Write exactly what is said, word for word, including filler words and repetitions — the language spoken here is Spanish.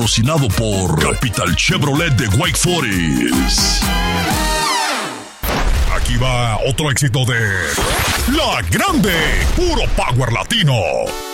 Patrocinado por Capital Chevrolet de Wake Forest. Aquí va otro éxito de La Grande, puro power latino.